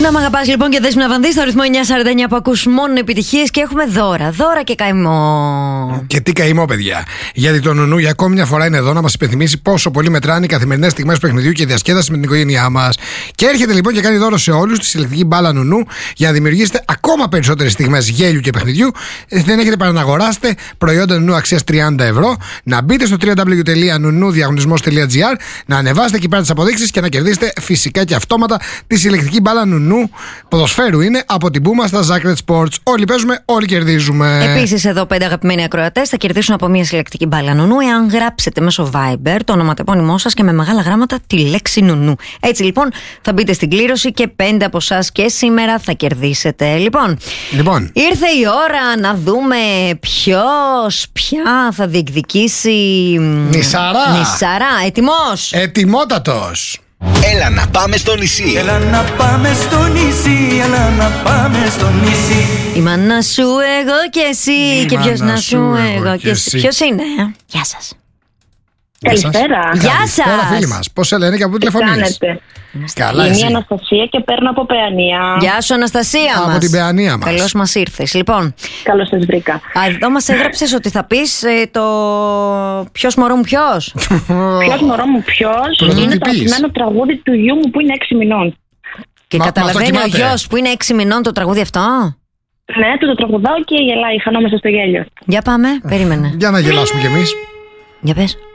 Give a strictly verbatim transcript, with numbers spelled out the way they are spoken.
Να μ' αγαπάς λοιπόν και δες με να βανδύεις στο ρυθμό εννιά σαράντα εννιά που ακούς μόνο επιτυχίες και έχουμε δώρα. Δώρα και καημό. Και τι καημό, παιδιά. Γιατί το νουνού για ακόμη μια φορά είναι εδώ να μας υπενθυμίσει πόσο πολύ μετράνε οι καθημερινές στιγμές παιχνιδιού και διασκέδαση με την οικογένειά μας. Και έρχεται λοιπόν και κάνει δώρο σε όλους τη συλλεκτική μπάλα νουνού για να δημιουργήσετε ακόμα περισσότερες στιγμές γέλιου και παιχνιδιού. Δεν έχετε παρά να αγοράσετε προϊόντα νουνού αξίας τριάντα ευρώ, να μπείτε στο double-u double-u double-u τελεία νουνού διαγωνισμός τελεία τζι άρ, να ανεβάσετε εκεί πέρα τις αποδείξεις και να κερδίσετε φυσικά και αυτόματα τη συλλεκτική μπάλα νουνού. Ποδοσφαίρου είναι από την Πούμα στα Zacred Sports. Όλοι παίζουμε, όλοι κερδίζουμε. Επίσης, εδώ πέντε αγαπημένοι ακροατές θα κερδίσουν από μια συλλεκτική μπάλα νουνού εάν γράψετε μέσω Viber το ονοματεπώνυμό σας και με μεγάλα γράμματα τη λέξη νουνού. Έτσι λοιπόν θα μπείτε στην κλήρωση και πέντε από εσάς και σήμερα θα κερδίσετε. Λοιπόν, λοιπόν, ήρθε η ώρα να δούμε ποιος, ποια θα διεκδικήσει. Νησαρά. Νησαρά, ετοιμός. Ετοιμότατος. Έλα να πάμε στο νησί. Έλα να πάμε στο νησί, έλα να πάμε στο νησί. Η μάνα σου, εγώ και εσύ. Η Και ποιος μάνα να σου, σου, εγώ εγώ και και εσύ. εσύ. Ποιος είναι, ε? Γεια σας. Καλησπέρα. Γεια Καλησπέρα, σας. φίλοι μας. Πώς σε λένε και από πού Τι τηλεφωνείς? κάνετε? Καλά, Είμαι η εσύ. Αναστασία και παίρνω από Παιανία. Γεια σου, Αναστασία Από μας. την Παιανία μας. Καλώς μας ήρθες. Λοιπόν, Καλώς σας βρήκα. α, εδώ μας έγραψες ότι θα πεις ε, το ποιος μωρό μου ποιος. Ποιος μωρό μου ποιος είναι το Πρωτοτυπής. αγαπημένο τραγούδι του γιού μου που είναι έξι μηνών. Και Μα- καταλαβαίνει μα ο αυτό γιος που είναι έξι μηνών το τραγούδι αυτό. Ναι, του το τραγουδάω και γελάει χανόμαστε στο γέλιο. Για πάμε, περίμενε. Για να γελάσουμε κι εμείς. Για πες.